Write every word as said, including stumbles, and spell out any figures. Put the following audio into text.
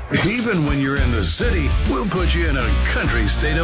Even when you're in the city, we'll put you in a country state of